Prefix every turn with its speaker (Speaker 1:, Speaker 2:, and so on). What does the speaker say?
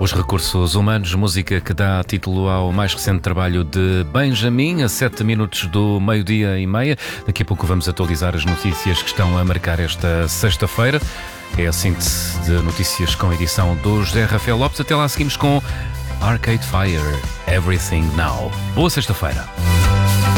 Speaker 1: Os recursos humanos, música que dá título ao mais recente trabalho de Benjamin, a 7 minutos do meio-dia e meia. Daqui a pouco vamos atualizar as notícias que estão a marcar esta sexta-feira. É a síntese de notícias com edição do José Rafael Lopes. Até lá seguimos com Arcade Fire, Everything Now. Boa sexta-feira.